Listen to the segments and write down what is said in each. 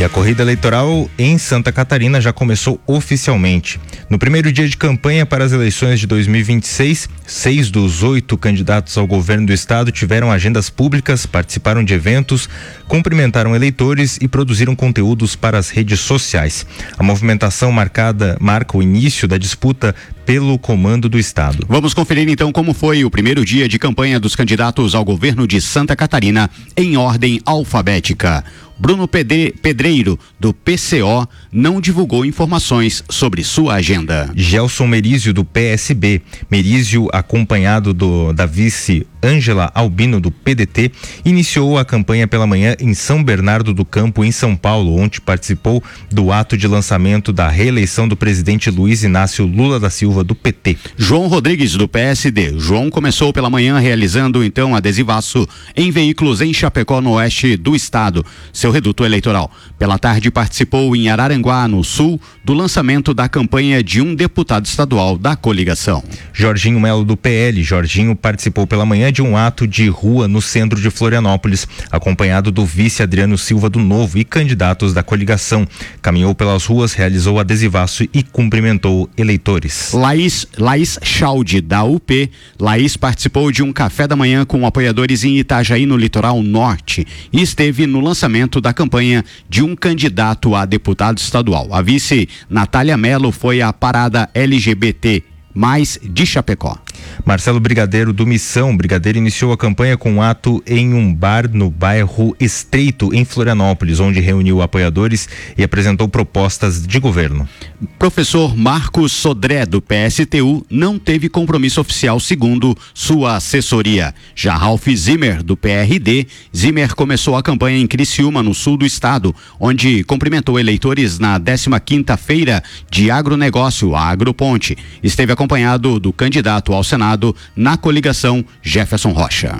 E a corrida eleitoral em Santa Catarina já começou oficialmente. No primeiro dia de campanha para as eleições de 2026, 6 dos 8 candidatos ao governo do estado tiveram agendas públicas, participaram de eventos, cumprimentaram eleitores e produziram conteúdos para as redes sociais. A movimentação marca o início da disputa pelo comando do estado. Vamos conferir então como foi o primeiro dia de campanha dos candidatos ao governo de Santa Catarina em ordem alfabética. Bruno Pedreiro, do PCO, não divulgou informações sobre sua agenda. Gelson Merizio, do PSB. Merizio, acompanhado da vice Ângela Albino, do PDT, iniciou a campanha pela manhã em São Bernardo do Campo, em São Paulo, onde participou do ato de lançamento da reeleição do presidente Luiz Inácio Lula da Silva, do PT. João Rodrigues, do PSD. João começou pela manhã realizando então adesivaço em veículos em Chapecó, no oeste do estado, seu reduto eleitoral. Pela tarde participou em Araranguá, no sul, do lançamento da campanha de um deputado estadual da coligação. Jorginho Melo, do PL. Jorginho participou pela manhã de um ato de rua no centro de Florianópolis, acompanhado do vice Adriano Silva do Novo e candidatos da coligação. Caminhou pelas ruas, realizou adesivaço e cumprimentou eleitores. Laís Chaldi, da UP. Laís participou de um café da manhã com apoiadores em Itajaí, no litoral norte, e esteve no lançamento da campanha de um candidato a deputado estadual. A vice Natália Melo foi à parada LGBT mais de Chapecó. Marcelo Brigadeiro, do Missão. Brigadeiro iniciou a campanha com um ato em um bar no bairro Estreito, em Florianópolis, onde reuniu apoiadores e apresentou propostas de governo. Professor Marcos Sodré, do PSTU, não teve compromisso oficial, segundo sua assessoria. Já Ralph Zimmer, do PRD. Zimmer começou a campanha em Criciúma, no sul do estado, onde cumprimentou eleitores na 15ª Feira de Agronegócio, a Agroponte. Esteve acompanhado do candidato ao Senado na coligação, Jefferson Rocha.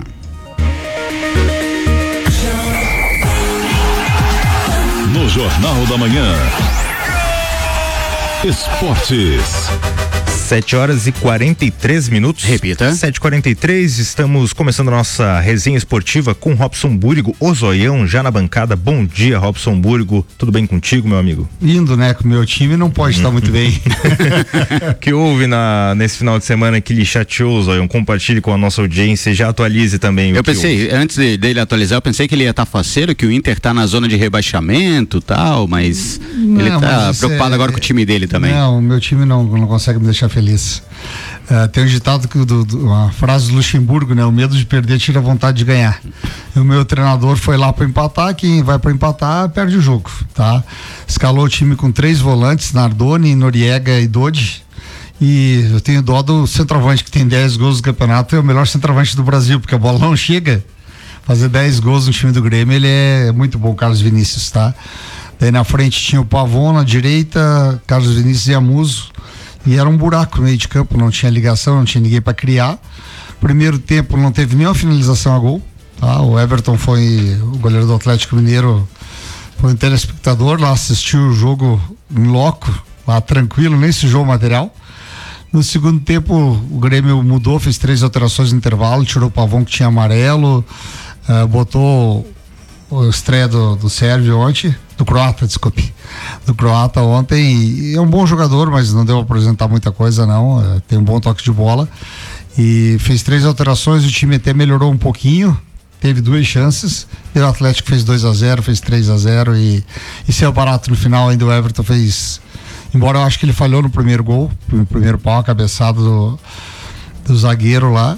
No Jornal da Manhã, Esportes. 7h43. Repita. 7h43, estamos começando a nossa resenha esportiva com Robson Búrigo, o Zoião, já na bancada. Bom dia, Robson Búrigo. Tudo bem contigo, meu amigo? Lindo, né? Com o meu time não pode estar muito bem. O que houve nesse final de semana que lhe chateou, Zoião? Compartilhe com a nossa audiência e já atualize também. Eu pensei, antes dele atualizar, eu pensei que ele ia estar faceiro, que o Inter tá na zona de rebaixamento e tal, mas não, ele tá preocupado agora com o time dele também. Não, o meu time não consegue me deixar feliz. Tem um ditado uma frase do Luxemburgo, né? O medo de perder tira a vontade de ganhar. E o meu treinador foi lá para empatar. Quem vai para empatar perde o jogo, tá? Escalou o time com 3 volantes: Nardoni, Noriega e Dodi. E eu tenho dó do centroavante, que tem 10 gols no campeonato, é o melhor centroavante do Brasil, porque a bola não chega. Fazer 10 gols no time do Grêmio, ele é muito bom, Carlos Vinícius, tá? Daí na frente tinha o Pavon, na direita, Carlos Vinícius e Amuso. E era um buraco no meio de campo, não tinha ligação, não tinha ninguém para criar. Primeiro tempo não teve nenhuma finalização a gol, tá? O Everton foi o goleiro do Atlético Mineiro, foi um telespectador lá, assistiu o jogo em loco, lá tranquilo, nem sujou o material. No segundo tempo o Grêmio mudou, fez 3 alterações no intervalo, tirou o Pavão, que tinha amarelo, botou o estreia do Sérvio ontem, do Croata, desculpe, do Croata ontem, e é um bom jogador, mas não deu a apresentar muita coisa não, tem um bom toque de bola, e fez 3 alterações, o time até melhorou um pouquinho, teve 2 chances, e o Atlético fez 2-0, fez 3-0 e saiu barato no final. Ainda o Everton fez, embora eu acho que ele falhou no primeiro gol, no primeiro pau, a cabeçada do zagueiro lá,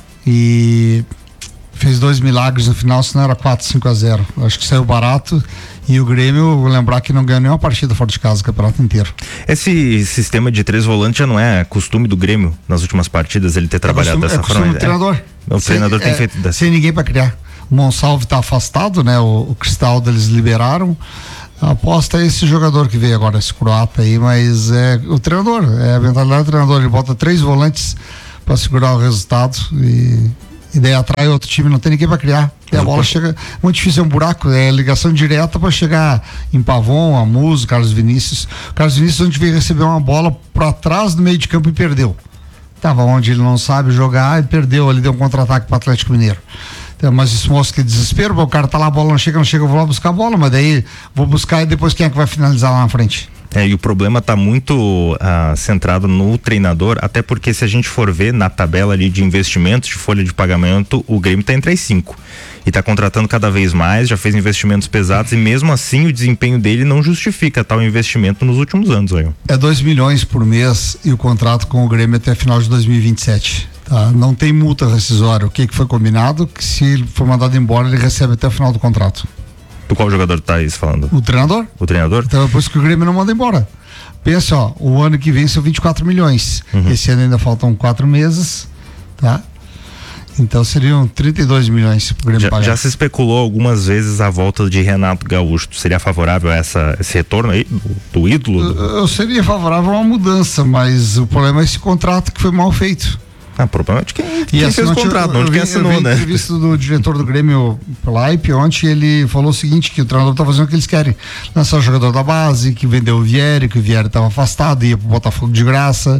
e fez 2 milagres no final, senão era 4-5-0. Acho que saiu barato. E o Grêmio, vou lembrar que não ganhou nenhuma partida fora de casa o campeonato inteiro. Esse sistema de 3 volantes já não é costume do Grêmio nas últimas partidas, ele ter trabalhado dessa forma. Do treinador. O treinador tem feito dessa. Sem ninguém para criar. O Monsalve está afastado, né? O Cristaldo eles liberaram. A aposta é esse jogador que veio agora, esse croata aí, mas é o treinador, é a mentalidade do treinador. Ele bota 3 volantes para segurar o resultado e daí atrai outro time, não tem ninguém para criar. E a bola chega, muito difícil, é um buraco, é ligação direta para chegar em Pavon, Amuso, Carlos Vinícius. Carlos Vinícius ontem veio receber uma bola para trás do meio de campo e perdeu. Tava onde ele não sabe jogar e perdeu, ali deu um contra-ataque para o Atlético Mineiro. Mas isso mostra que desespero, o cara tá lá, a bola não chega, eu vou lá buscar a bola, mas daí vou buscar e depois quem é que vai finalizar lá na frente? E o problema está muito centrado no treinador, até porque se a gente for ver na tabela ali de investimentos, de folha de pagamento, o Grêmio está entre as 5 e está contratando cada vez mais, já fez investimentos pesados e mesmo assim o desempenho dele não justifica tal investimento nos últimos anos. É 2 milhões por mês e o contrato com o Grêmio até final de 2027. Tá? Não tem multa rescisória. O que foi combinado? Que se ele for mandado embora, ele recebe até o final do contrato. Do qual jogador tá isso falando? O treinador. O treinador? Então é por isso que o Grêmio não manda embora. Pensa, o ano que vem são 24 milhões. Esse ano ainda faltam 4 meses, tá? Então seriam 32 milhões pro Grêmio pagar. Já se especulou algumas vezes a volta de Renato Gaúcho. Seria favorável a esse retorno aí do ídolo? Eu seria favorável a uma mudança, mas o problema é esse contrato que foi mal feito. O problema é de quem fez o contrato, não de quem assinou, né? Eu vi entrevista do diretor do Grêmio pela IP ontem, ele falou o seguinte, que o treinador tá fazendo o que eles querem, lançar o jogador da base, que vendeu o Vieri, que o Vieri estava afastado, ia pro Botafogo de graça,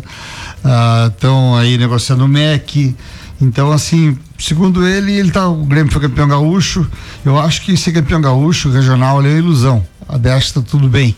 estão aí negociando o MEC. Então, assim, segundo ele, o Grêmio foi campeão gaúcho. Eu acho que ser campeão gaúcho regional é uma ilusão. A desta tá tudo bem.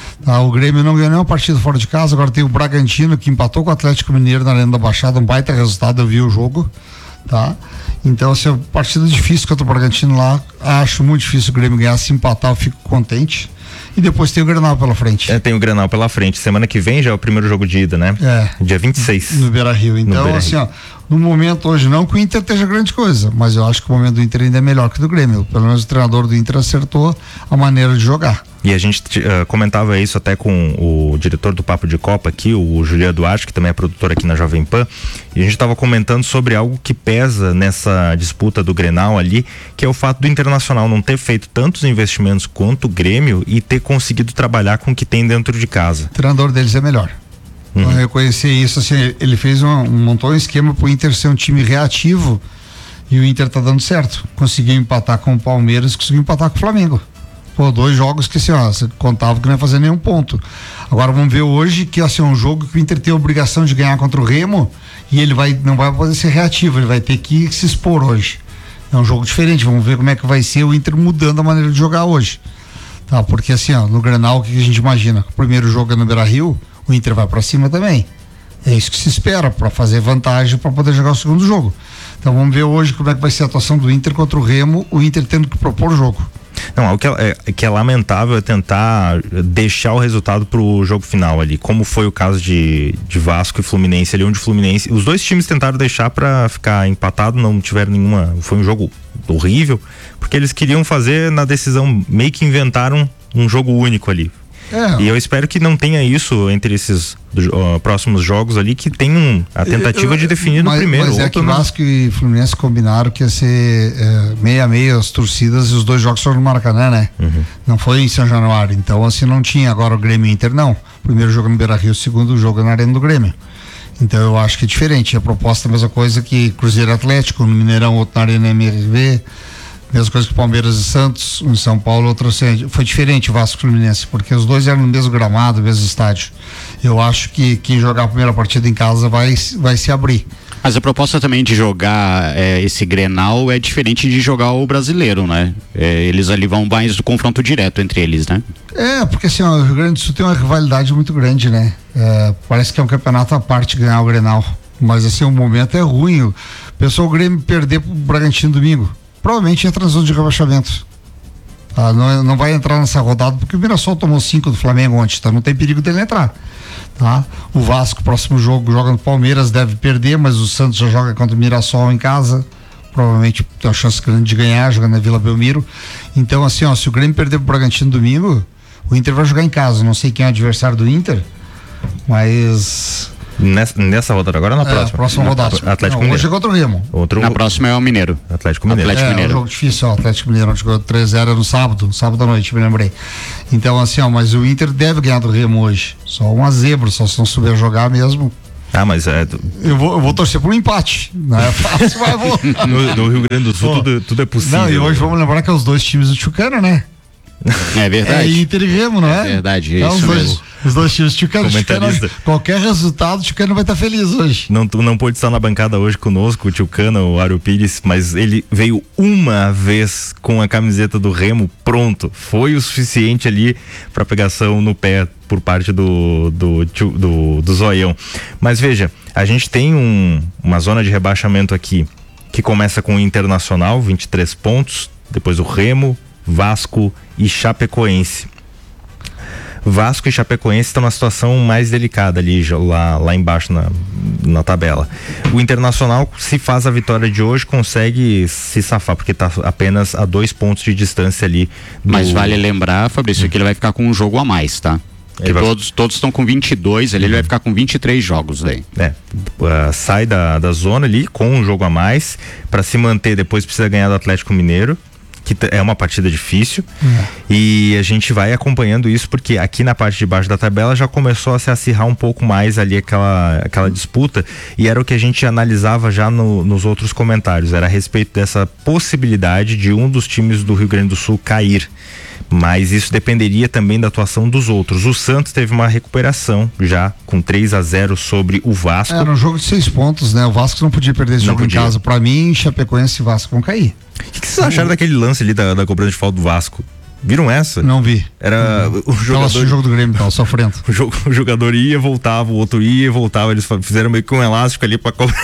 O Grêmio não ganhou nenhuma partida fora de casa. Agora tem o Bragantino, que empatou com o Atlético Mineiro na Arena da Baixada, um baita resultado, eu vi o jogo, tá? Então, assim, partida difícil contra o Bragantino lá, acho muito difícil o Grêmio ganhar. Se empatar eu fico contente. E depois tem o Grenal pela frente. Tem o Grenal pela frente. Semana que vem já é o primeiro jogo de ida, né? Dia 26. No Beira-Rio. Então, assim, no momento hoje, não que o Inter esteja grande coisa, mas eu acho que o momento do Inter ainda é melhor que o do Grêmio. Pelo menos o treinador do Inter acertou a maneira de jogar. E a gente comentava isso até com o diretor do Papo de Copa aqui, o Juliano Duarte, que também é produtor aqui na Jovem Pan, e a gente estava comentando sobre algo que pesa nessa disputa do Grenal ali, que é o fato do Internacional não ter feito tantos investimentos quanto o Grêmio e ter conseguido trabalhar com o que tem dentro de casa. O treinador deles é melhor. Eu reconhecer isso, assim, ele fez montou um esquema pro Inter ser um time reativo e o Inter tá dando certo. Conseguiu empatar com o Palmeiras, conseguiu empatar com o Flamengo. 2 jogos que, assim, você contava que não ia fazer nenhum ponto. Agora vamos ver hoje que, assim, é um jogo que o Inter tem a obrigação de ganhar contra o Remo e ele não vai poder ser reativo, ele vai ter que se expor hoje. É um jogo diferente, vamos ver como é que vai ser o Inter mudando a maneira de jogar hoje. Tá, porque assim, no Grenal, o que a gente imagina? O primeiro jogo é no Beira-Rio, o Inter vai pra cima também. É isso que se espera, para fazer vantagem para poder jogar o segundo jogo. Então vamos ver hoje como é que vai ser a atuação do Inter contra o Remo, o Inter tendo que propor o jogo. Não, o que é lamentável é tentar deixar o resultado pro jogo final ali, como foi o caso de Vasco e Fluminense ali, onde o Fluminense, os dois times tentaram deixar pra ficar empatado, não tiveram nenhuma, foi um jogo horrível, porque eles queriam fazer na decisão, meio que inventaram um jogo único ali. E eu espero que não tenha isso entre esses próximos jogos ali, que tenham a tentativa de definir no primeiro. Mas é que Vasco e Fluminense combinaram que ia ser meia a meia as torcidas, e os 2 jogos foram no Maracanã, né? Não foi em São Januário, então assim não tinha. Agora o Grêmio e Inter não, primeiro jogo no Beira-Rio, o segundo jogo na Arena do Grêmio. Então eu acho que é diferente, a proposta é a mesma coisa que Cruzeiro Atlético, no Mineirão, outro na Arena MRV, mesma coisa que Palmeiras e Santos, em São Paulo, outro assim. Foi diferente o Vasco e Fluminense, porque os dois eram no mesmo gramado, no mesmo estádio. Eu acho que quem jogar a primeira partida em casa vai se abrir. Mas a proposta também de jogar esse Grenal é diferente de jogar o brasileiro, né? Eles ali vão mais do confronto direto entre eles, né? Porque assim, o Rio Grande do Sul tem uma rivalidade muito grande, né? Parece que é um campeonato à parte ganhar o Grenal, mas assim, o momento é ruim. O pessoal, o Grêmio perder pro Bragantino domingo, provavelmente entra na zona de rebaixamento. Não vai entrar nessa rodada, porque o Mirassol tomou 5 do Flamengo ontem, então não tem perigo dele entrar. Tá? O Vasco, próximo jogo, joga no Palmeiras, deve perder, mas o Santos já joga contra o Mirassol em casa, provavelmente tem uma chance grande de ganhar, jogando na Vila Belmiro. Então, assim, se o Grêmio perder pro Bragantino domingo, o Inter vai jogar em casa. Não sei quem é o adversário do Inter, mas... Nessa rodada agora ou na próxima? Próxima rodada. Atlético Mineiro. Hoje é contra o Remo. Na próxima é o Mineiro. Atlético Mineiro. Mineiro. É um jogo difícil, o Atlético Mineiro jogou 3-0 no sábado à noite, me lembrei. Então, assim, mas o Inter deve ganhar do Remo hoje. Só uma zebra, só se não souber jogar mesmo. Mas eu vou torcer por um empate. Não é fácil, mas vou. No Rio Grande do Sul tudo é possível. Não, e hoje vamos lembrar que é os 2 times do Chucano, né? É verdade. Inter e Remo, não é? É verdade, é isso mesmo. Os dois times. Qualquer resultado, o Tchucano vai estar feliz hoje. Não pôde estar na bancada hoje conosco, o Tchucano, o Áureo Pires, mas ele veio uma vez com a camiseta do Remo, pronto. Foi o suficiente ali para pegação no pé por parte do Zoião. Mas veja, a gente tem uma zona de rebaixamento aqui que começa com o Internacional, 23 pontos, depois o Remo, Vasco e Chapecoense. Vasco e Chapecoense estão numa situação mais delicada ali, lá embaixo na tabela. O Internacional, se faz a vitória de hoje, consegue se safar, porque está apenas a 2 pontos de distância ali. Mas vale lembrar, Fabrício, que ele vai ficar com um jogo a mais, tá? Que todos estão com 22, ele vai ficar com 23 jogos daí. Sai da zona ali com um jogo a mais, para se manter, depois precisa ganhar do Atlético Mineiro, que é uma partida difícil, e a gente vai acompanhando isso, porque aqui na parte de baixo da tabela já começou a se acirrar um pouco mais ali aquela disputa, e era o que a gente analisava já nos outros comentários, era a respeito dessa possibilidade de um dos times do Rio Grande do Sul cair, mas isso dependeria também da atuação dos outros. O Santos teve uma recuperação já com 3-0 sobre o Vasco. Era um jogo de 6 pontos, né? O Vasco não podia perder esse jogo em casa. Pra mim, Chapecoense e Vasco vão cair. O que vocês acharam daquele lance ali da cobrança de falta do Vasco? Viram essa? Não vi. Era o jogador. O jogo do Grêmio, tava sofrendo. O jogador ia, voltava, o outro ia e voltava. Eles fizeram meio que um elástico ali pra cobrar.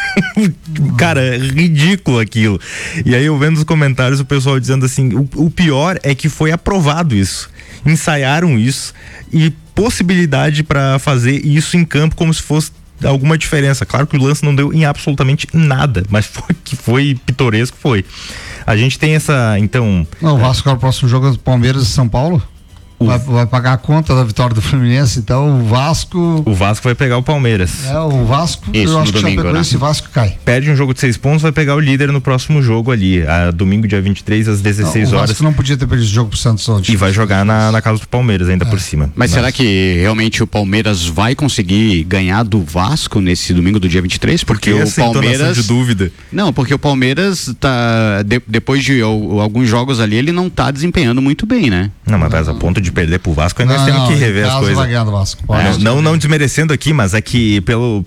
Cara, é ridículo aquilo. E aí eu vendo os comentários o pessoal dizendo assim, o pior é que foi aprovado isso, ensaiaram isso e possibilidade para fazer isso em campo como se fosse alguma diferença. Claro que o lance não deu em absolutamente nada, mas foi pitoresco, foi. A gente tem essa, então... O Vasco, o próximo jogo é do Palmeiras e São Paulo? Vai pagar a conta da vitória do Fluminense, então o Vasco vai pegar o Palmeiras. O Vasco, isso, eu acho que domingo, Chapecoense, né? Vasco cai. Perde um jogo de 6 pontos, vai pegar o líder no próximo jogo ali, domingo dia 23 às 16 horas. O Vasco não podia ter perdido o jogo pro Santos hoje. E vai jogar na casa do Palmeiras ainda por cima. Mas será que realmente o Palmeiras vai conseguir ganhar do Vasco nesse domingo do dia 23? Porque o Palmeiras... de dúvida. Não, porque o Palmeiras tá, depois de alguns jogos ali, ele não tá desempenhando muito bem, né? Não, mas a ponto de perder pro Vasco, nós temos que rever as coisas. Vai ganhar do Vasco. Não desmerecendo aqui, mas é que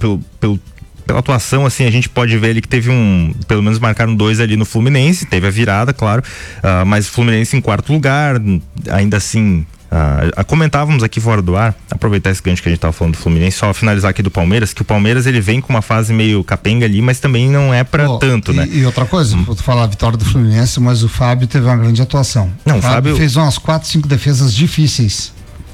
pela atuação, assim, a gente pode ver ali que teve pelo menos marcaram 2 ali no Fluminense, teve a virada, claro, mas o Fluminense em 4º lugar, ainda assim, comentávamos aqui fora do ar, aproveitar esse gancho que a gente tava falando do Fluminense, só finalizar aqui do Palmeiras, que o Palmeiras ele vem com uma fase meio capenga ali, mas também não é pra tanto, né? E outra coisa, vou falar a vitória do Fluminense, mas o Fábio teve uma grande atuação. Não, o Fábio fez umas 4, 5 defesas difíceis.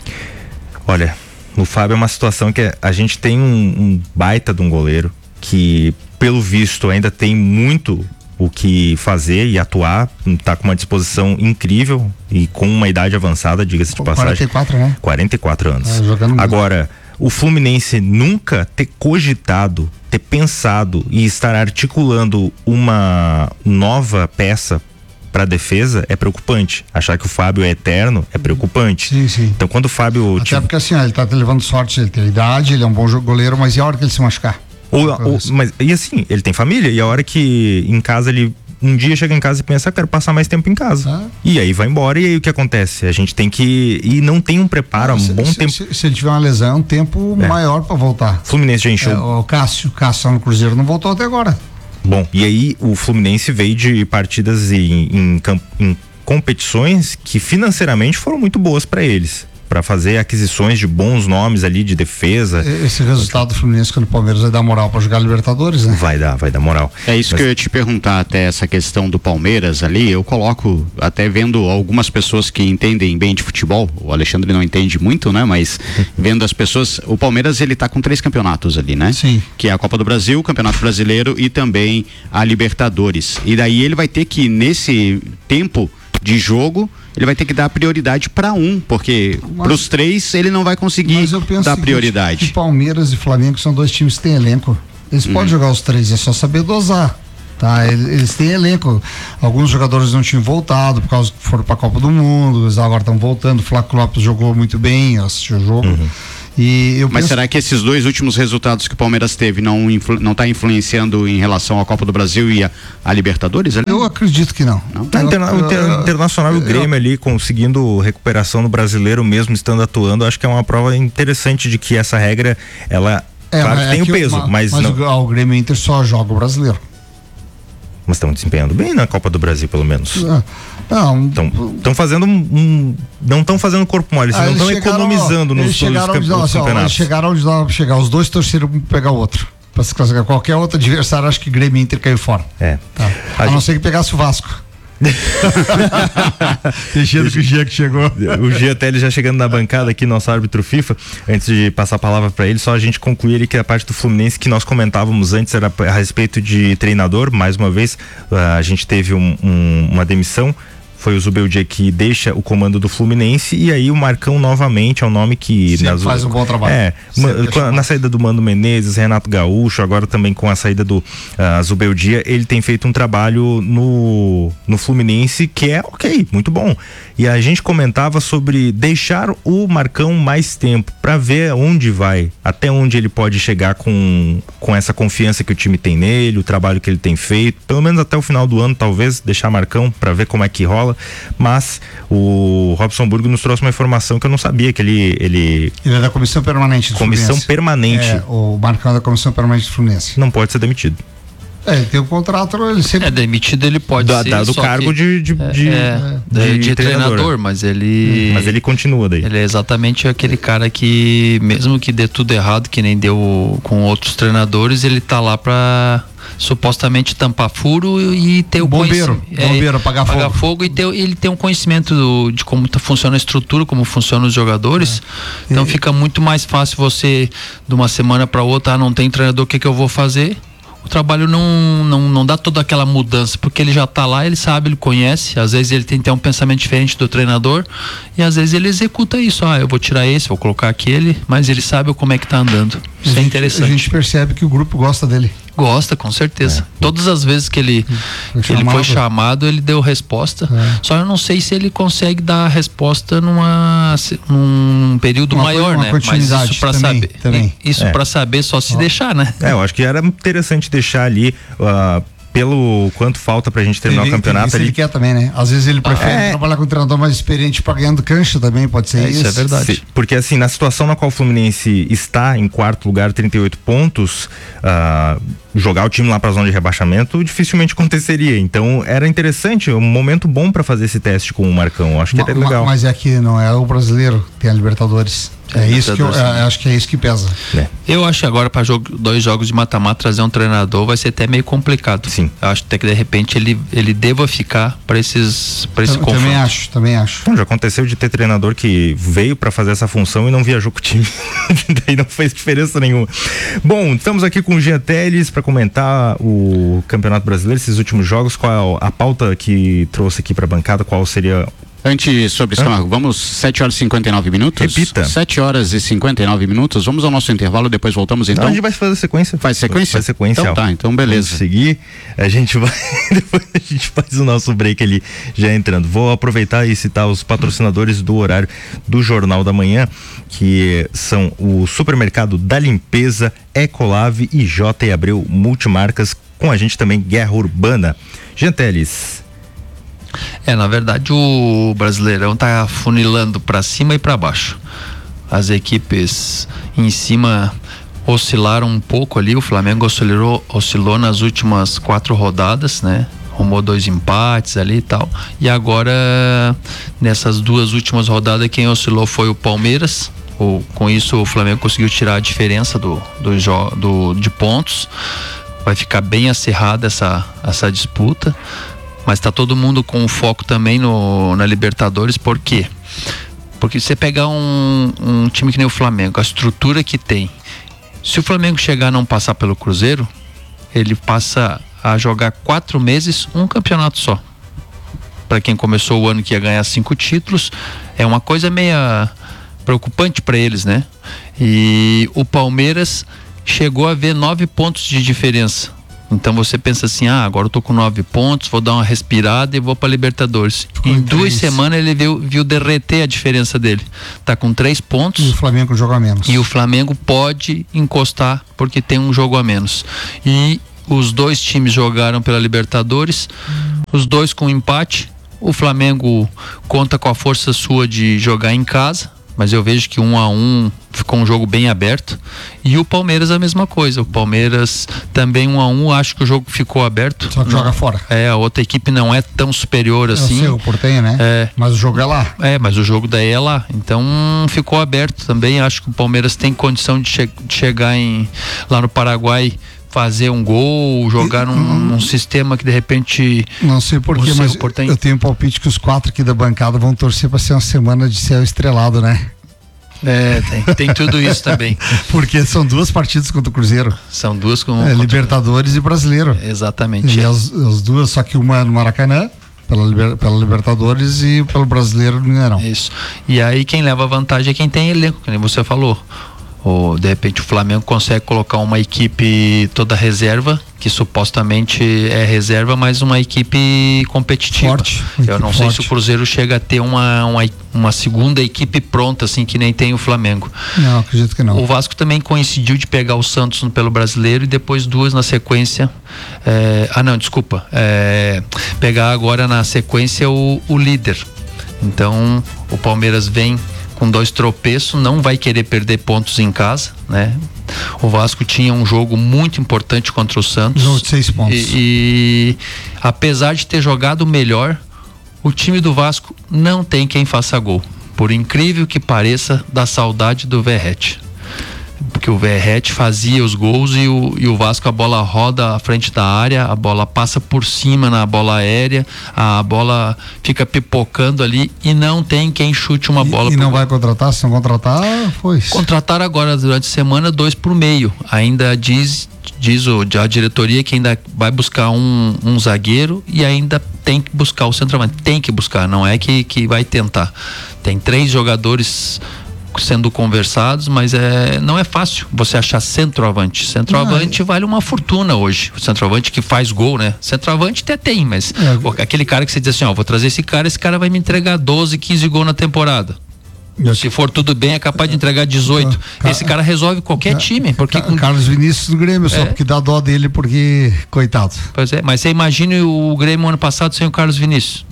Olha, o Fábio é uma situação que a gente tem um baita de um goleiro que, pelo visto, ainda tem muito o que fazer e atuar, tá com uma disposição incrível e com uma idade avançada, diga-se de passagem. 44, né? 44 anos. Jogando agora, o Fluminense nunca ter cogitado, ter pensado e estar articulando uma nova peça para defesa é preocupante. Achar que o Fábio é eterno é preocupante. Sim. Então quando o Fábio... Até porque assim, ele tá levando sorte, ele tem idade, ele é um bom goleiro, mas e a hora que ele se machucar? E assim, ele tem família, e a hora que em casa ele um dia chega em casa e pensa, quero passar mais tempo em casa. E aí vai embora, e aí o que acontece? A gente tem que... E não tem um preparo há um bom tempo. Se ele tiver uma lesão, é um tempo maior para voltar. Fluminense já encheu. O Cássio no Cruzeiro não voltou até agora. Bom, e aí o Fluminense veio de partidas em competições que financeiramente foram muito boas para eles, para fazer aquisições de bons nomes ali de defesa. Esse resultado do Fluminense contra o Palmeiras vai dar moral para jogar Libertadores, né? Vai dar moral. É isso que eu ia te perguntar, até essa questão do Palmeiras ali, eu coloco, até vendo algumas pessoas que entendem bem de futebol, o Alexandre não entende muito, né? Mas vendo as pessoas, o Palmeiras ele tá com 3 campeonatos ali, né? Sim. Que é a Copa do Brasil, o Campeonato Brasileiro e também a Libertadores. E daí ele vai ter que, nesse tempo de jogo, ele vai ter que dar prioridade para porque para os 3 ele não vai conseguir dar prioridade. Palmeiras e Flamengo são 2 times que têm elenco. Eles podem jogar os 3, é só saber dosar. Tá? Eles têm elenco. Alguns jogadores não tinham voltado por causa que foram para a Copa do Mundo, eles agora estão voltando. O Flávio Lopes jogou muito bem, assistiu o jogo. Mas será que esses 2 últimos resultados que o Palmeiras teve não está influenciando em relação à Copa do Brasil e a Libertadores? Eu acredito que não. O Internacional e o Grêmio ali conseguindo recuperação no Brasileiro mesmo estando atuando, acho que é uma prova interessante de que essa regra, ela claro que tem o peso, mas não... o Grêmio e o Inter só joga o Brasileiro. Mas estão desempenhando bem na Copa do Brasil, pelo menos. Não. Estão fazendo não estão fazendo corpo mole, não estão economizando nos campeonatos. Eles chegaram onde dava pra chegar. Os dois torceram pra pegar o outro. Pra se classificar. Qualquer outro adversário, acho que Grêmio e Inter caiu fora. Tá. A não ser que pegasse o Vasco. Deixando que o Gia que chegou. O Gia até ele já chegando na bancada aqui, nosso árbitro FIFA. Antes de passar a palavra para ele, só a gente concluir ali que a parte do Fluminense que nós comentávamos antes era a respeito de treinador. Mais uma vez, a gente teve uma demissão. Foi o Zubeldia que deixa o comando do Fluminense, e aí o Marcão novamente é um nome que faz um bom trabalho. Na saída do Mano Menezes, Renato Gaúcho, agora também com a saída do Zubeldia, ele tem feito um trabalho no Fluminense que é ok, muito bom. E a gente comentava sobre deixar o Marcão mais tempo para ver onde vai, até onde ele pode chegar com essa confiança que o time tem nele, o trabalho que ele tem feito, pelo menos até o final do ano, talvez deixar Marcão para ver como é que rola. Mas o Robson Burgo nos trouxe uma informação que eu não sabia, que ele é da comissão permanente do Comissão Fluminense. Permanente. O Marcão é da comissão permanente do Fluminense. Não pode ser demitido. Ele tem um contrato, ele sempre... demitido ele pode ser. Do cargo de treinador, mas ele... Mas ele continua daí. Ele é exatamente aquele cara que, mesmo que dê tudo errado, que nem deu com outros treinadores, ele tá lá pra supostamente tampar furo e ter o bombeiro, apagar fogo e ele tem um conhecimento de como funciona a estrutura, como funcionam os jogadores. Então fica muito mais fácil você, de uma semana para outra, não tem treinador, o que eu vou fazer? O trabalho não dá toda aquela mudança, porque ele já tá lá, ele sabe, ele conhece, às vezes ele tem que ter um pensamento diferente do treinador, e às vezes ele executa isso, eu vou tirar esse, vou colocar aquele, mas ele sabe como é que tá andando. Isso é interessante. A gente percebe que o grupo gosta dele. Gosta, com certeza. Todas as vezes que ele foi chamado, ele deu resposta. Só eu não sei se ele consegue dar a resposta num período maior, né? Mas isso para saber. Isso para saber só se deixar, né? Eu acho que era interessante deixar ali pelo quanto falta pra gente terminar o campeonato ali. Ele quer também, né? Às vezes ele prefere trabalhar com um treinador mais experiente pra ganhando cancha também, pode ser isso. Isso é verdade. Porque assim, na situação na qual o Fluminense está em quarto lugar, 38 pontos, jogar o time lá pra zona de rebaixamento dificilmente aconteceria. Então era interessante, um momento bom pra fazer esse teste com o Marcão. Acho que era legal. Mas é que não é o brasileiro, tem a Libertadores. Isso que acho que é isso que pesa. Eu acho que agora para 2 jogos de mata-mata trazer um treinador vai ser até meio complicado. Sim. Eu acho até que de repente ele deva ficar para esse confronto. Também acho. Já aconteceu de ter treinador que veio para fazer essa função e não viajou com o time. Daí não fez diferença nenhuma. Bom, estamos aqui com o Jean Teles para comentar o Campeonato Brasileiro, esses últimos jogos. Qual a pauta que trouxe aqui para a bancada? Qual seria... Antes sobre isso, vamos 7h59. Repita. 7h59. Vamos ao nosso intervalo, depois voltamos então. Não, a gente vai fazer sequência. Faz sequência? Faz sequência. Então beleza. Vamos seguir, a gente vai, depois a gente faz o nosso break ali, já entrando. Vou aproveitar e citar os patrocinadores do horário do Jornal da Manhã, que são o Supermercado da Limpeza, Ecolave e J. Abreu Multimarcas, com a gente também Guerra Urbana. Jean Teles. Na verdade o Brasileirão tá funilando para cima e para baixo. As equipes em cima oscilaram um pouco ali, o Flamengo oscilou nas últimas 4 rodadas, né? Arrumou 2 empates ali e tal. E agora, nessas 2 últimas rodadas, quem oscilou foi o Palmeiras. Com isso o Flamengo conseguiu tirar a diferença de pontos. Vai ficar bem acirrada essa disputa. Mas tá todo mundo com foco também na Libertadores. Por quê? Porque você pegar um time que nem o Flamengo, a estrutura que tem, se o Flamengo chegar a não passar pelo Cruzeiro, ele passa a jogar 4 meses um campeonato só. Para quem começou o ano que ia ganhar 5 títulos, é uma coisa meia preocupante para eles, né? E o Palmeiras chegou a ver 9 pontos de diferença Então você pensa assim, agora eu tô com 9 pontos, vou dar uma respirada e vou pra Libertadores. Em 2 semanas ele viu derreter a diferença dele. Tá com 3 pontos. E o Flamengo joga a menos. E o Flamengo pode encostar porque tem um jogo a menos. E os 2 times jogaram pela Libertadores, os 2 com empate. O Flamengo conta com a força sua de jogar em casa, mas eu vejo que 1-1 ficou um jogo bem aberto. E o Palmeiras a mesma coisa. O Palmeiras também 1-1, acho que o jogo ficou aberto. Só que joga fora. A outra equipe não é tão superior assim. Eu sei, o Portenho, né? Mas o jogo é lá. Mas o jogo daí é lá. Então ficou aberto também. Acho que o Palmeiras tem condição de chegar lá no Paraguai, fazer um gol, jogar num sistema que de repente... Não sei porquê, mas eu tenho um palpite que os 4 aqui da bancada vão torcer para ser uma semana de céu estrelado, né? Tem tudo isso também. Porque são 2 partidas contra o Cruzeiro. São 2 com Libertadores e Brasileiro. Exatamente. E as 2, só que uma no Maracanã, pela Libertadores, e pelo Brasileiro no Mineirão. Isso. E aí quem leva vantagem é quem tem elenco, como você falou. Ou de repente o Flamengo consegue colocar uma equipe toda reserva, que supostamente é reserva, mas uma equipe competitiva. Forte. Eu não sei se o Cruzeiro chega a ter uma segunda equipe pronta, assim, que nem tem o Flamengo. Não, acredito que não. O Vasco também coincidiu de pegar o Santos pelo Brasileiro e depois 2 na sequência. Pegar agora na sequência o líder. Então o Palmeiras vem com 2 tropeços, não vai querer perder pontos em casa, né? O Vasco tinha um jogo muito importante contra o Santos. Jogo de 6 pontos. E apesar de ter jogado melhor, o time do Vasco não tem quem faça gol. Por incrível que pareça, dá saudade do Verratti. Porque o Verratti fazia os gols e o Vasco, a bola roda à frente da área, a bola passa por cima na bola aérea, a bola fica pipocando ali e não tem quem chute uma bola. E não vai contratar? Se não contratar, foi. Contrataram agora durante a semana 2 por meio. Ainda diz a diretoria que ainda vai buscar um zagueiro e ainda tem que buscar o centroavante. Tem que buscar, não é que vai tentar. Tem 3 jogadores sendo conversados, mas não é fácil você achar centroavante. Centroavante vale uma fortuna hoje. O centroavante que faz gol, né? Centroavante até tem, mas aquele cara que você diz assim, vou trazer esse cara vai me entregar 12, 15 gols na temporada. Se for tudo bem, é capaz de entregar 18. Esse cara resolve qualquer time. Porque Carlos Vinícius do Grêmio, só porque dá dó dele, porque coitado. Pois é, mas você imagine o Grêmio ano passado sem o Carlos Vinícius.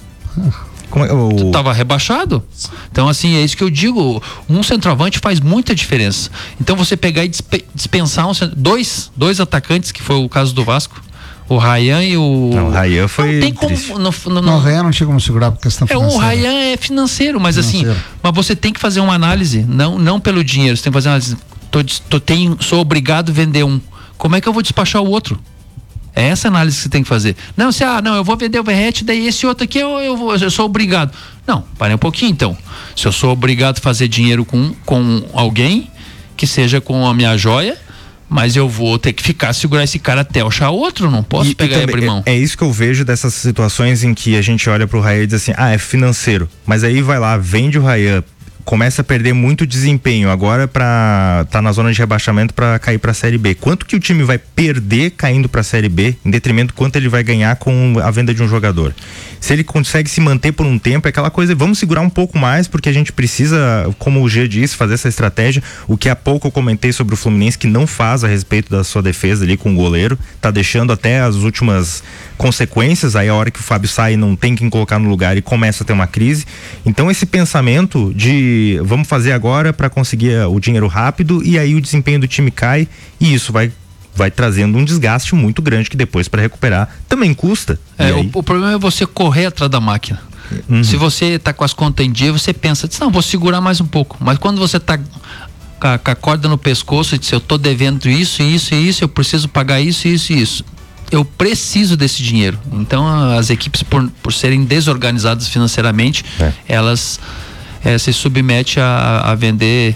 Tu tava rebaixado. Então assim, é isso que eu digo, um centroavante faz muita diferença. Então você pegar e dispensar dois atacantes, que foi o caso do Vasco, o Ryan e o... Não, o Ryan foi... Não tem como... o Ryan não tinha como segurar por questão financeira. O Ryan é financeiro, mas assim, mas você tem que fazer uma análise, não pelo dinheiro, você tem que fazer uma análise. Sou obrigado a vender um. Como é que eu vou despachar o outro? É essa análise que você tem que fazer. Não, eu vou vender o Verratti, daí esse outro aqui eu sou obrigado. Não, parei um pouquinho então. Se eu sou obrigado a fazer dinheiro com alguém, que seja com a minha joia, mas eu vou ter que segurar esse cara até achar outro, não posso pegar e abrir mão. É isso que eu vejo dessas situações em que a gente olha pro Ryan e diz assim, é financeiro, mas aí vai lá, vende o Ryan, começa a perder muito desempenho agora tá na zona de rebaixamento para cair para a Série B. Quanto que o time vai perder caindo para a Série B, em detrimento do quanto ele vai ganhar com a venda de um jogador? Se ele consegue se manter por um tempo, é aquela coisa, vamos segurar um pouco mais, porque a gente precisa, como o G disse, fazer essa estratégia. O que há pouco eu comentei sobre o Fluminense, que não faz a respeito da sua defesa ali com o goleiro, tá deixando até as últimas consequências, aí a hora que o Fábio sai não tem quem colocar no lugar e começa a ter uma crise. Então esse pensamento de vamos fazer agora para conseguir o dinheiro rápido, e aí o desempenho do time cai, e isso vai trazendo um desgaste muito grande que depois para recuperar também custa. O problema é você correr atrás da máquina. Se você tá com as contas em dia, você pensa, não, vou segurar mais um pouco, mas quando você tá com a corda no pescoço e diz, eu tô devendo isso, eu preciso pagar isso, eu preciso desse dinheiro. Então as equipes, por serem desorganizadas financeiramente, elas se submetem a vender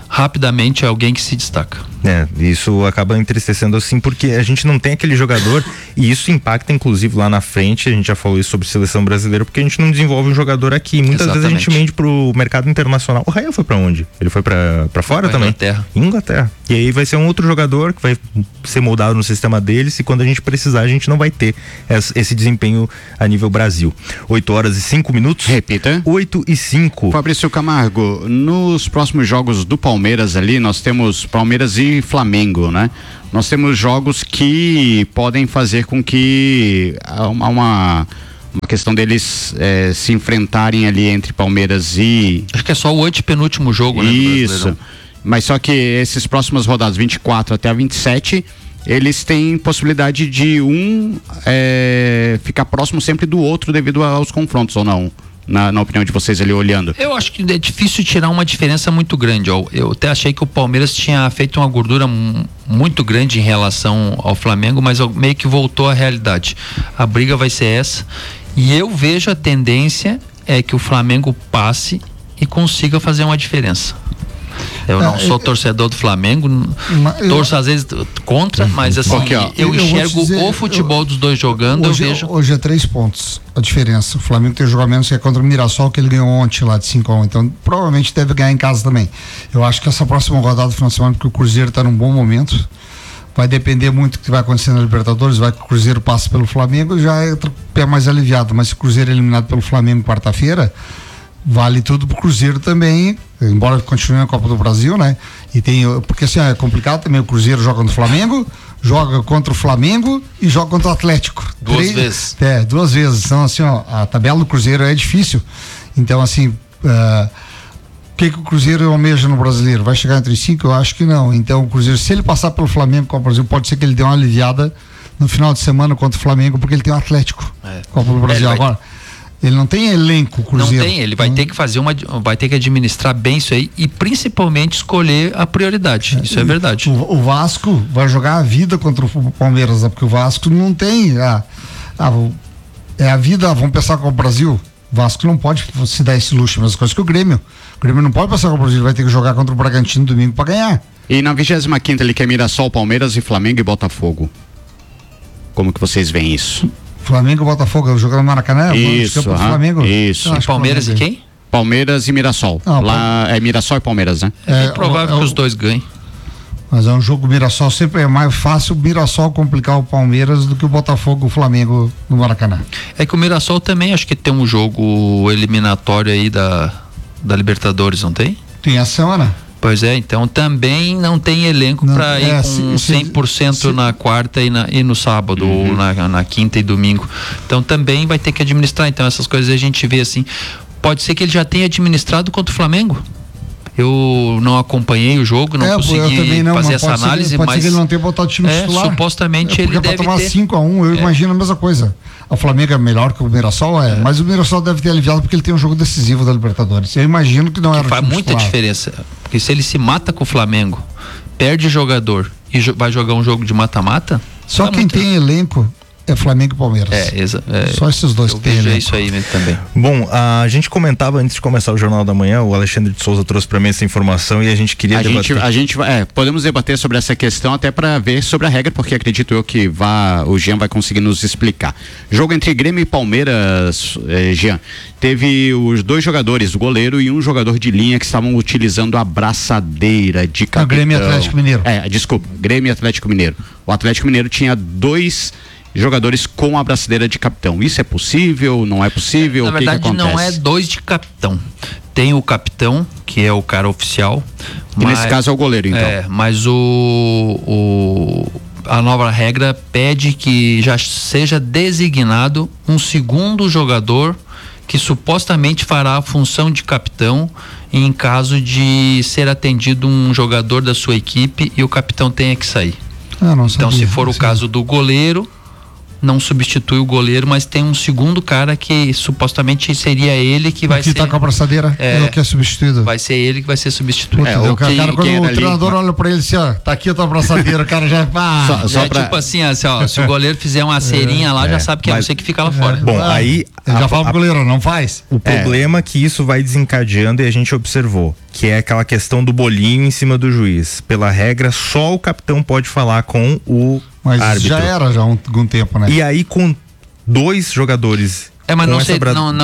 rapidamente é alguém que se destaca. Isso acaba entristecendo assim, porque a gente não tem aquele jogador e isso impacta inclusive lá na frente. A gente já falou isso sobre seleção brasileira, porque a gente não desenvolve um jogador aqui. Muitas vezes a gente vende pro mercado internacional. O Rael foi pra onde? Ele foi pra fora também? Inglaterra. E aí vai ser um outro jogador que vai ser moldado no sistema deles, e quando a gente precisar, a gente não vai ter esse desempenho a nível Brasil. 8h05. Repita. 8h05. Fabrício Camargo, nos próximos jogos do Palmeiras ali, nós temos Palmeiras e Flamengo, né? Nós temos jogos que podem fazer com que uma questão deles se enfrentarem ali entre Palmeiras e... Acho que é só o antepenúltimo jogo, né? Isso. Mas só que esses próximas rodadas, 24 até a 27, eles têm possibilidade de ficar próximo sempre do outro devido aos confrontos, ou não? Na opinião de vocês ali olhando. Eu acho que é difícil tirar uma diferença muito grande. Eu até achei que o Palmeiras tinha feito uma gordura muito grande em relação ao Flamengo, mas meio que voltou à realidade. A briga vai ser essa, e eu vejo a tendência é que o Flamengo passe e consiga fazer uma diferença. Eu não sou torcedor do Flamengo, torço às vezes contra, mas assim, eu enxergo o futebol dos dois jogando, eu vejo... Hoje é 3 pontos a diferença. O Flamengo tem jogo a menos, que é contra o Mirassol, que ele ganhou ontem lá de 5-1, então provavelmente deve ganhar em casa também. Eu acho que essa próxima rodada do final de semana, porque o Cruzeiro está num bom momento, vai depender muito do que vai acontecer na Libertadores. Vai que o Cruzeiro passa pelo Flamengo, já é pé mais aliviado, mas se o Cruzeiro é eliminado pelo Flamengo quarta-feira, vale tudo pro Cruzeiro também, embora continue na Copa do Brasil, né? Porque assim, é complicado também, o Cruzeiro joga no Flamengo, joga contra o Flamengo e joga contra o Atlético. 2 vezes. 2 vezes. Então assim, a tabela do Cruzeiro é difícil. Então assim, o que o Cruzeiro almeja no Brasileiro? Vai chegar entre 5? Eu acho que não. Então o Cruzeiro, se ele passar pelo Flamengo Copa do Brasil, pode ser que ele dê uma aliviada no final de semana contra o Flamengo, porque ele tem o Atlético Copa do Brasil agora. Ele não tem elenco, Cruzeiro. Não tem, ele vai ter que vai ter que administrar bem isso aí e principalmente escolher a prioridade. Isso é verdade. O Vasco vai jogar a vida contra o Palmeiras, porque o Vasco não tem a vida, vamos pensar com o Brasil. O Vasco não pode se dar esse luxo, mas coisas que o Grêmio não pode passar com o Brasil, vai ter que jogar contra o Bragantino domingo para ganhar. E na 25ª ele quer Mirassol, Palmeiras e Flamengo e Botafogo. Como que vocês veem isso? Flamengo e Botafogo, jogando no Maracanã? Isso, Flamengo. Isso. E Palmeiras e quem? Palmeiras e Mirassol. Lá é Mirassol e Palmeiras, né? É provável que os dois ganhem. Mas é um jogo Mirassol, sempre é mais fácil o Mirassol complicar o Palmeiras do que o Botafogo, o Flamengo no Maracanã. É que o Mirassol também acho que tem um jogo eliminatório aí da Libertadores, não tem? Tem a semana. Pois é, então também não tem elenco para ir com 100% na quarta e no sábado, ou na quinta e domingo. Então também vai ter que administrar. Então essas coisas a gente vê assim. Pode ser que ele já tenha administrado contra o Flamengo. Eu não acompanhei o jogo, não consegui fazer essa análise, pode mas ser que ele não tenha botado o time titular. Supostamente ele deve tomar ter. 5-1, eu imagino a mesma coisa. O Flamengo é melhor que o Mirassol, mas o Mirassol deve ter aliviado porque ele tem um jogo decisivo da Libertadores. Eu imagino que não era o time faz muita titular. diferença, porque se ele se mata com o Flamengo, perde jogador e vai jogar um jogo de mata-mata. Só quem tem elenco é Flamengo e Palmeiras. Só esses dois que tem elenco. É isso aí mesmo também. Bom, a gente comentava antes de começar o Jornal da Manhã, o Alexandre de Souza trouxe para mim essa informação e a gente queria debater. Podemos debater sobre essa questão até para ver sobre a regra, porque acredito eu que o Jean vai conseguir nos explicar. Jogo entre Grêmio e Palmeiras, Jean, teve os 2 jogadores, o goleiro e um jogador de linha que estavam utilizando a braçadeira de capitão. Grêmio e Atlético Mineiro. Grêmio e Atlético Mineiro. O Atlético Mineiro tinha 2 jogadores com a braçadeira de capitão. Isso é possível? Não é possível? Na verdade, que não é 2 de capitão. Tem o capitão, que é o cara oficial. E nesse caso é o goleiro, então. Mas a nova regra pede que já seja designado um segundo jogador que supostamente fará a função de capitão em caso de ser atendido um jogador da sua equipe e o capitão tenha que sair. Então, se for o caso do goleiro, não substitui o goleiro, mas tem um segundo cara que supostamente seria ele que vai ser... Que tá com a braçadeira, é o que é substituído. Vai ser ele que vai ser substituído. O cara, quando o treinador olha pra ele assim, ó, tá aqui a tua braçadeira, o cara já... Tipo assim, ó, se o goleiro fizer uma cerinha lá, já sabe que é você que fica lá fora. Bom, aí... Já fala pro goleiro, não faz. O problema é que isso vai desencadeando, e a gente observou, que é aquela questão do bolinho em cima do juiz. Pela regra, só o capitão pode falar com o árbitro. Já era já algum tempo, né? E aí com 2 jogadores... mas não sei,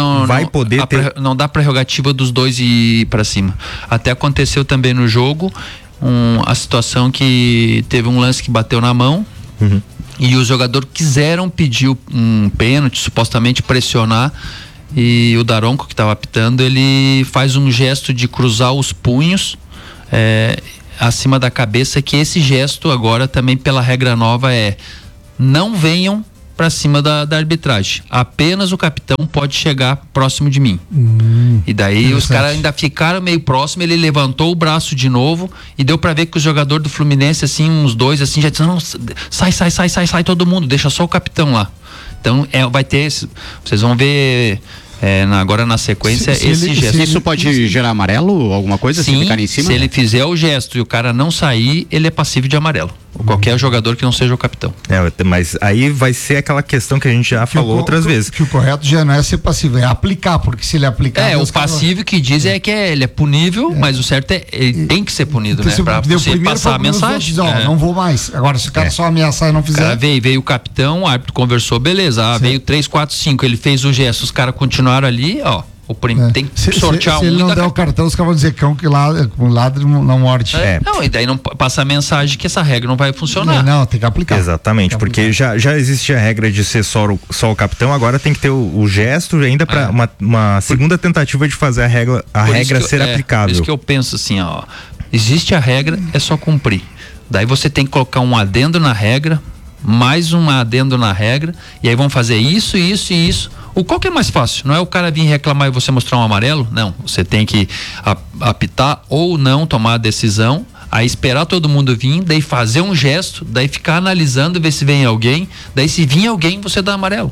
não dá prerrogativa dos 2 ir pra cima. Até aconteceu também no jogo a situação que teve um lance que bateu na mão, e os jogadores quiseram pedir um pênalti, supostamente pressionar, e o Daronco, que estava apitando, ele faz um gesto de cruzar os punhos acima da cabeça, que esse gesto agora também pela regra nova não venham para cima da arbitragem, apenas o capitão pode chegar próximo de mim. E daí os caras ainda ficaram meio próximo, ele levantou o braço de novo e deu para ver que os jogadores do Fluminense, assim, uns 2 assim, já disseram, sai todo mundo, deixa só o capitão lá. Então vai ter, vocês vão ver agora na sequência esse gesto. Isso pode gerar amarelo, alguma coisa? Sim, se ficar em cima? Se ele fizer o gesto e o cara não sair, ele é passível de amarelo. Qualquer jogador que não seja o capitão. Mas aí vai ser aquela questão que a gente já falou outras vezes. Que o correto já não é ser passivo, é aplicar, porque se ele aplicar... o passivo que diz que ele é punível, mas o certo ele tem que ser punido, então, né? Pra você passar a mensagem. Não vou mais. Agora, se o cara só ameaçar e não fizer... O cara veio o capitão, o árbitro conversou, beleza. Veio 3, 4, 5, ele fez o gesto, os caras continuaram ali, tem que sortear se ele não der o cartão, os caras vão dizer cão que ladra não morde. Não, e daí não passa a mensagem que essa regra não vai funcionar. Não, tem que aplicar. Exatamente, porque já existe a regra de ser só o capitão, agora tem que ter o gesto ainda para uma segunda tentativa de fazer a regra ser aplicável. Por isso que eu penso assim, existe a regra, é só cumprir. Daí você tem que colocar um adendo na regra, mais um adendo na regra, e aí vão fazer isso, isso e isso. Qual que é mais fácil? Não é o cara vir reclamar e você mostrar um amarelo? Não, você tem que apitar ou não, tomar a decisão, aí esperar todo mundo vir, daí fazer um gesto, daí ficar analisando, ver se vem alguém, daí se vir alguém, você dá amarelo.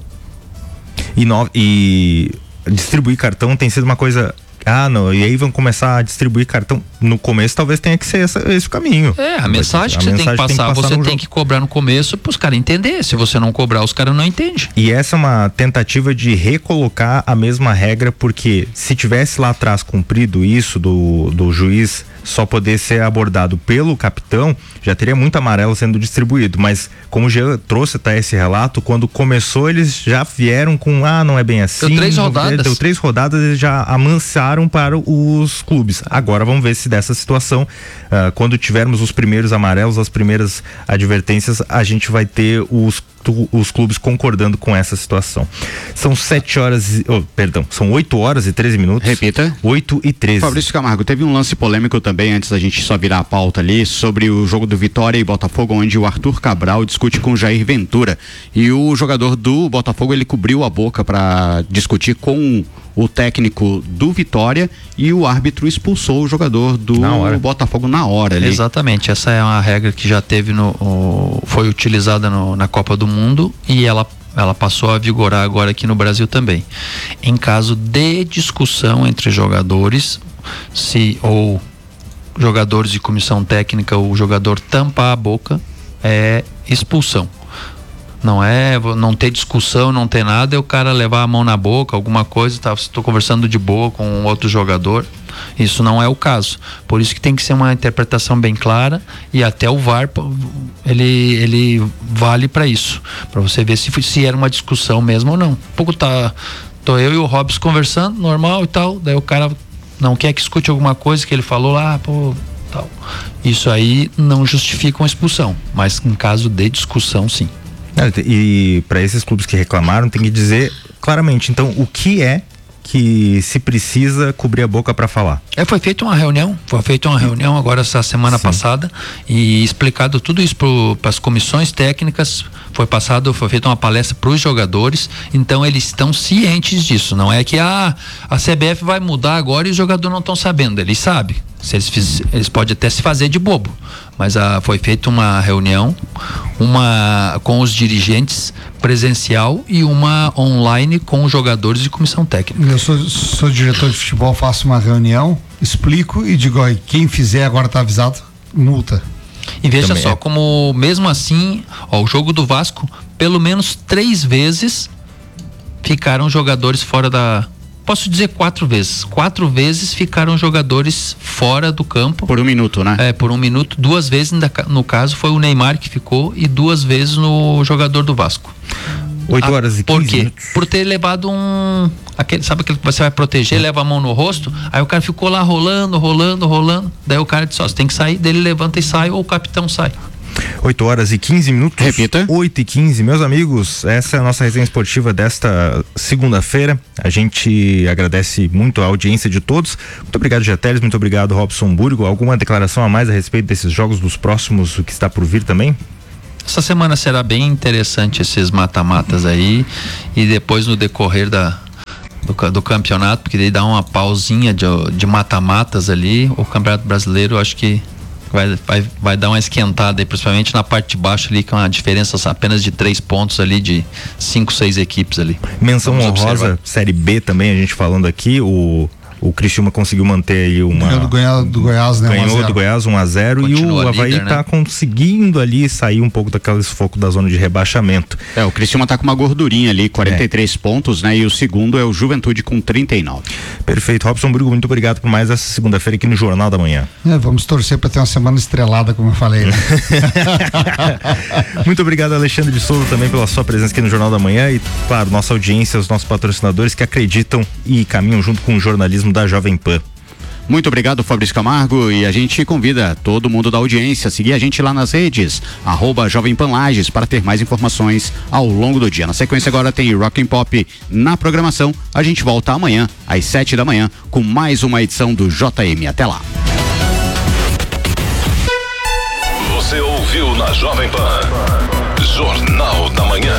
E distribuir cartão tem sido uma coisa... e aí vão começar a distribuir cartão. No começo talvez tenha que ser esse o caminho. A mensagem que você tem que passar, você tem que cobrar no começo para os caras entenderem. Se você não cobrar, os caras não entendem. E essa é uma tentativa de recolocar a mesma regra, porque se tivesse lá atrás cumprido isso do juiz só poder ser abordado pelo capitão, já teria muito amarelo sendo distribuído, mas como o Jean trouxe esse relato, quando começou eles já vieram com, não é bem assim. Deu 3 rodadas. Deu 3 rodadas, eles já amansaram para os clubes. Agora vamos ver se dessa situação, quando tivermos os primeiros amarelos, as primeiras advertências, a gente vai ter os clubes concordando com essa situação. São 8 horas e 13 minutos. Repita. 8h13. Fabrício Camargo, teve um lance polêmico também, antes da gente só virar a pauta ali, sobre o jogo do Vitória e Botafogo, onde o Arthur Cabral discute com o Jair Ventura. E o jogador do Botafogo, ele cobriu a boca para discutir com o técnico do Vitória e o árbitro expulsou o jogador do Botafogo na hora ali. Exatamente, essa é uma regra que já teve foi utilizada na Copa do Mundo e ela passou a vigorar agora aqui no Brasil também. Em caso de discussão entre jogadores, ou jogadores de comissão técnica, o jogador tampar a boca, é expulsão. Não ter discussão, não ter nada, é o cara levar a mão na boca, alguma coisa, estou conversando de boa com outro jogador. Isso não é o caso. Por isso que tem que ser uma interpretação bem clara, e até o VAR ele vale para isso, para você ver se era uma discussão mesmo ou não. Tô eu e o Robson conversando, normal e tal, daí o cara não quer que escute alguma coisa que ele falou lá, tal. Isso aí não justifica uma expulsão, mas em caso de discussão, sim. E para esses clubes que reclamaram, tem que dizer claramente, então, o que é que se precisa cobrir a boca para falar? Foi feita uma reunião agora essa semana passada, e explicado tudo isso para as comissões técnicas, foi feita uma palestra para os jogadores, então eles estão cientes disso, não é que a CBF vai mudar agora e os jogadores não estão sabendo, eles sabem. Eles podem até se fazer de bobo, mas foi feita uma reunião, uma com os dirigentes presencial e uma online com os jogadores e comissão técnica. Eu sou diretor de futebol, faço uma reunião, explico e digo, ó, quem fizer agora tá avisado, multa. E veja só, como mesmo assim, o jogo do Vasco, pelo menos 3 vezes ficaram jogadores fora da... Posso dizer 4 vezes. 4 vezes ficaram jogadores fora do campo. Por 1 minuto, né? Por 1 minuto. 2 vezes, no caso, foi o Neymar que ficou e 2 vezes no jogador do Vasco. 8 horas e 15 Por quê? minutos. Por ter levado sabe aquele que você vai proteger, leva a mão no rosto, aí o cara ficou lá rolando. Daí o cara disse, você tem que sair, dele levanta e sai, ou o capitão sai. 8 horas e 15 minutos. Repita. 8 e 15. Meus amigos, essa é a nossa resenha esportiva desta segunda-feira. A gente agradece muito a audiência de todos. Muito obrigado, Geteles. Muito obrigado, Robson Burgo. Alguma declaração a mais a respeito desses jogos dos próximos, o que está por vir também? Essa semana será bem interessante esses mata-matas aí, e depois no decorrer do campeonato, porque daí dá uma pausinha de mata-matas ali. O Campeonato Brasileiro, eu acho que vai dar uma esquentada aí, principalmente na parte de baixo ali, com a diferença apenas de 3 pontos ali, de 5, 6 equipes ali. Menção honrosa, Série B também, a gente falando aqui, o Criciúma conseguiu manter aí ganhou do Goiás, né? Ganhou do Goiás 1-0 e o Avaí líder, tá conseguindo ali sair um pouco daquele foco da zona de rebaixamento. O Criciúma tá com uma gordurinha ali, 43 pontos, né? E o segundo é o Juventude com 39. Perfeito. Robson Burgo, muito obrigado por mais essa segunda-feira aqui no Jornal da Manhã. Vamos torcer para ter uma semana estrelada, como eu falei, né? Muito obrigado, Alexandre de Souza, também pela sua presença aqui no Jornal da Manhã e, claro, nossa audiência, os nossos patrocinadores que acreditam e caminham junto com o jornalismo da Jovem Pan. Muito obrigado, Fabrício Camargo, e a gente convida todo mundo da audiência a seguir a gente lá nas redes, @Jovem Pan Lages, para ter mais informações ao longo do dia. Na sequência agora tem Rock and Pop na programação. A gente volta amanhã às 7 da manhã com mais uma edição do JM. Até lá. Você ouviu na Jovem Pan Jornal da Manhã.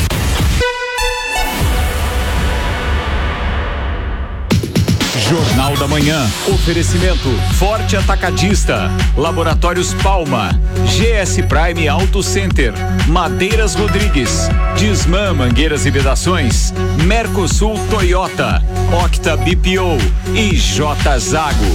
Jornal da Manhã. Oferecimento Forte Atacadista, Laboratórios Palma, GS Prime Auto Center, Madeiras Rodrigues, Disman Mangueiras e Vedações, Mercosul Toyota, Octa BPO e J Zago.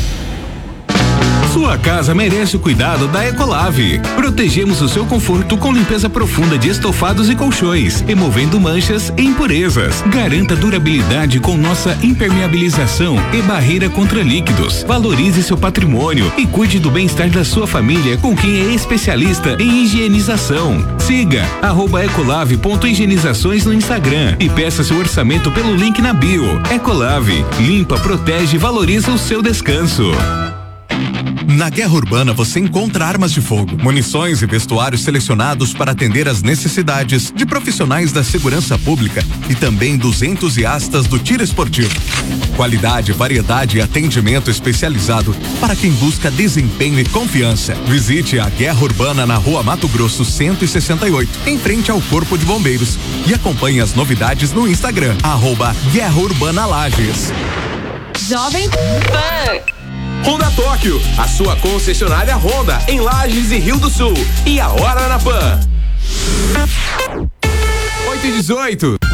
Sua casa merece o cuidado da Ecolave. Protegemos o seu conforto com limpeza profunda de estofados e colchões, removendo manchas e impurezas. Garanta durabilidade com nossa impermeabilização e barreira contra líquidos. Valorize seu patrimônio e cuide do bem-estar da sua família com quem é especialista em higienização. Siga @ecolave.higienizações no Instagram e peça seu orçamento pelo link na bio. Ecolave, limpa, protege e valoriza o seu descanso. Na Guerra Urbana você encontra armas de fogo, munições e vestuários selecionados para atender às necessidades de profissionais da segurança pública e também dos entusiastas do tiro esportivo. Qualidade, variedade e atendimento especializado para quem busca desempenho e confiança. Visite a Guerra Urbana na Rua Mato Grosso 168, em frente ao Corpo de Bombeiros, e acompanhe as novidades no Instagram @Guerra Urbana Lages. Jovem Pan. Honda Tóquio, a sua concessionária Honda em Lages e Rio do Sul. E a hora na Pan. 8h18.